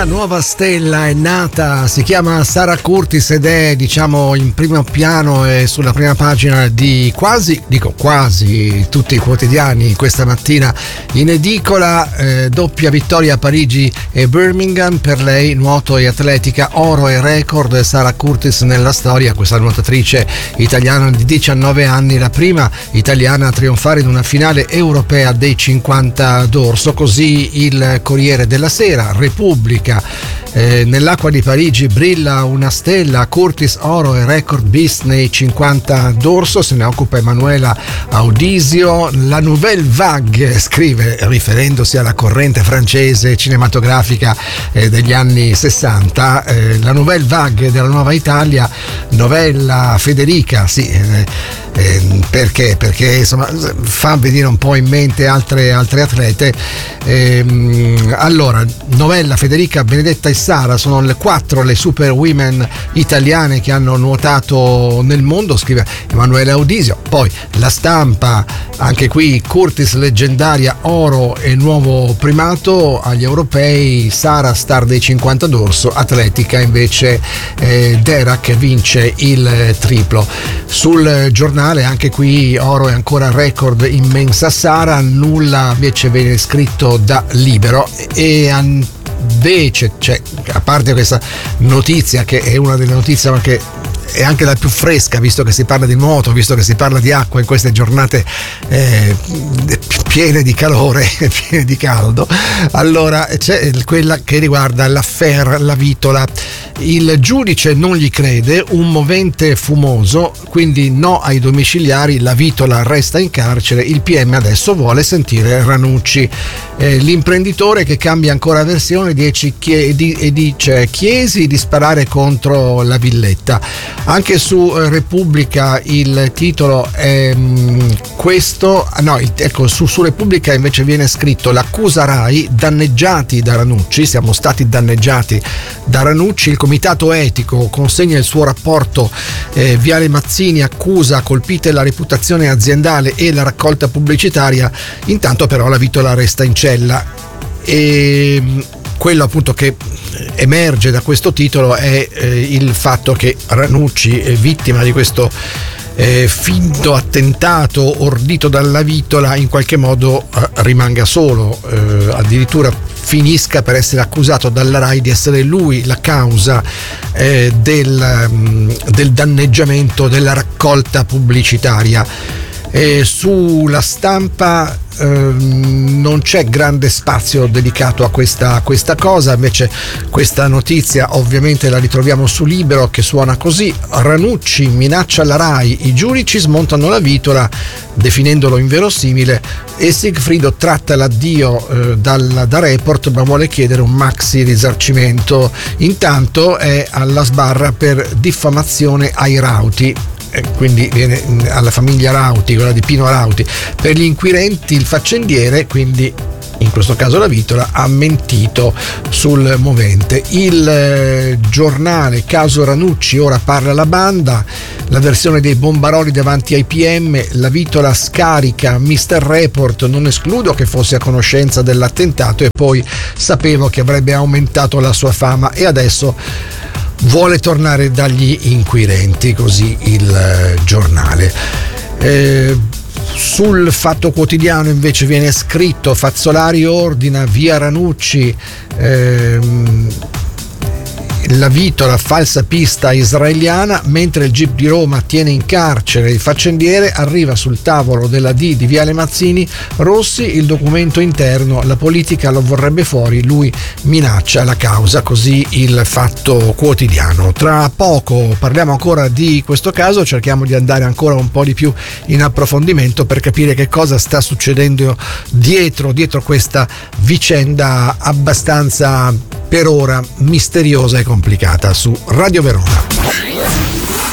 La nuova stella è nata, si chiama Sarah Curtis ed è, diciamo, in primo piano e sulla prima pagina di quasi tutti i quotidiani questa mattina in edicola. Doppia vittoria a Parigi e Birmingham per lei, nuoto e atletica, oro e record. Sarah Curtis nella storia, questa nuotatrice italiana di 19 anni, la prima italiana a trionfare in una finale europea dei 50 d'orso. Così il Corriere della Sera. Repubblica: nell'acqua di Parigi brilla una stella, Curtis oro e record bis nei 50 d'orso. Se ne occupa Emanuela Audisio. La Nouvelle Vague, scrive, riferendosi alla corrente francese cinematografica degli anni 60, la Nouvelle Vague della Nuova Italia, novella Federica, sì, perché insomma fa venire un po' in mente altre atlete. Allora, novella Federica, Benedetta e Sara sono le 4 le super women italiane che hanno nuotato nel mondo, scrive Emanuele Audisio. Poi La Stampa, anche qui Curtis leggendaria, oro e nuovo primato agli europei, Sara star dei 50 d'orso, atletica invece Derac vince il triplo. Sul Giornale, anche qui oro e ancora record immensa Sara, nulla invece viene scritto da Libero. E invece, cioè, a parte questa notizia che è una delle notizie ma che è anche la più fresca, visto che si parla di nuoto, visto che si parla di acqua in queste giornate piene di calore, piene di caldo, allora c'è quella che riguarda l'affaire La Vitola. Il giudice non gli crede, un movente fumoso, quindi no ai domiciliari, La Vitola resta in carcere, il PM adesso vuole sentire Ranucci. L'imprenditore che cambia ancora versione dice Chiesi di sparare contro la villetta. Anche su Repubblica il titolo è questo, su Repubblica invece viene scritto: l'accusa Rai, danneggiati da Ranucci, siamo stati danneggiati da Ranucci, il comitato etico consegna il suo rapporto, Viale Mazzini accusa, colpite la reputazione aziendale e la raccolta pubblicitaria, intanto però La Vitola resta in cella. E quello appunto che emerge da questo titolo è il fatto che Ranucci, vittima di questo finto attentato ordito dalla Vitola, in qualche modo rimanga solo, addirittura finisca per essere accusato dalla Rai di essere lui la causa del danneggiamento della raccolta pubblicitaria. Sulla Stampa non c'è grande spazio dedicato a questa cosa, invece questa notizia ovviamente la ritroviamo su Libero, che suona così: Ranucci minaccia la Rai, i giudici smontano La Vitola definendolo inverosimile, e Sigfrido tratta l'addio da Report ma vuole chiedere un maxi risarcimento. Intanto è alla sbarra per diffamazione ai Rauti, quindi viene alla famiglia Rauti, quella di Pino Rauti. Per gli inquirenti il faccendiere, quindi in questo caso La Vitola, ha mentito sul movente. Il Giornale: caso Ranucci, ora parla la banda, la versione dei bombaroli davanti ai PM, La Vitola scarica Mr. Report, non escludo che fosse a conoscenza dell'attentato e poi sapevo che avrebbe aumentato la sua fama e adesso vuole tornare dagli inquirenti, così il Giornale. Sul Fatto Quotidiano invece viene scritto: Fazzolari ordina via Ranucci, La Vitola falsa pista israeliana, mentre il GIP di Roma tiene in carcere il faccendiere, arriva sul tavolo della D di Viale Mazzini Rossi il documento interno, la politica lo vorrebbe fuori, lui minaccia la causa, così il Fatto Quotidiano. Tra poco parliamo ancora di questo caso, cerchiamo di andare ancora un po' di più in approfondimento per capire che cosa sta succedendo dietro questa vicenda abbastanza, per ora, misteriosa e complicata, su Radio Verona.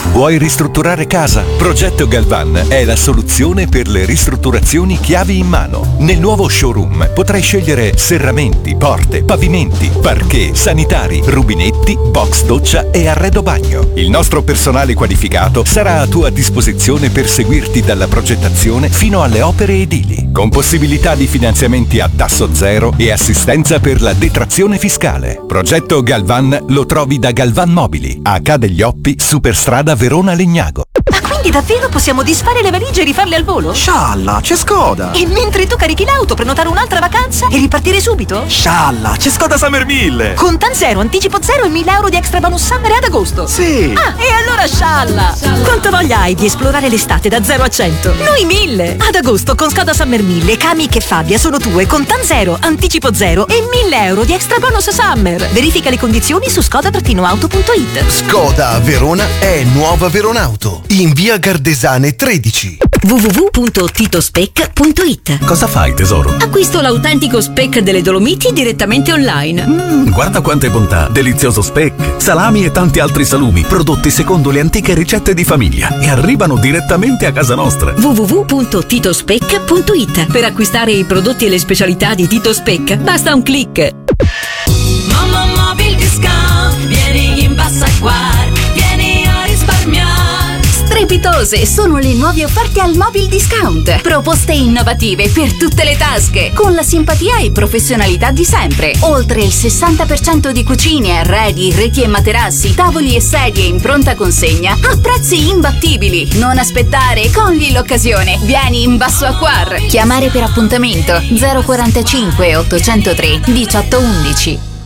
Vuoi ristrutturare casa? Progetto Galvan è la soluzione per le ristrutturazioni chiavi in mano. Nel nuovo showroom potrai scegliere serramenti, porte, pavimenti, parquet, sanitari, rubinetti, box doccia e arredo bagno. Il nostro personale qualificato sarà a tua disposizione per seguirti dalla progettazione fino alle opere edili, con possibilità di finanziamenti a tasso zero e assistenza per la detrazione fiscale. Progetto Galvan lo trovi da Galvan Mobili, a Ca' degli Oppi, Superstrada Verona Legnago. Ma quindi davvero possiamo disfare le valigie e rifarle al volo? Scialla, c'è Skoda! E mentre tu carichi l'auto, prenotare un'altra vacanza e ripartire subito? Scialla, c'è Skoda Summer 1000! Con TAN zero, anticipo zero e 1000 euro di extra bonus summer ad agosto! Sì! Ah, e allora scialla! Quanto voglia hai di esplorare l'estate da 0 a 100? Noi 1000! Ad agosto con Skoda Summer 1000, Kamiq e Fabia sono tue con TAN zero, anticipo zero e 1000 euro di extra bonus summer! Verifica le condizioni su skoda-auto.it. Skoda Verona è Nuova Veronauto, in via Gardesane 13. www.titospec.it. Cosa fai, tesoro? Acquisto l'autentico speck delle Dolomiti direttamente online. Guarda quante bontà! Delizioso speck, salami e tanti altri salumi, prodotti secondo le antiche ricette di famiglia e arrivano direttamente a casa nostra. www.titospec.it. Per acquistare i prodotti e le specialità di Tito Speck basta un click. Mamma Mobil Discount, vieni in Bassa Acquar, vieni a risparmiare. Strepitose sono le nuove offerte al Mobil Discount. Proposte innovative per tutte le tasche, con la simpatia e professionalità di sempre. Oltre il 60% di cucine, arredi, reti e materassi, tavoli e sedie in pronta consegna a prezzi imbattibili. Non aspettare, cogli l'occasione. Vieni in Basso Acquar. Chiamare per appuntamento 045 803 1811.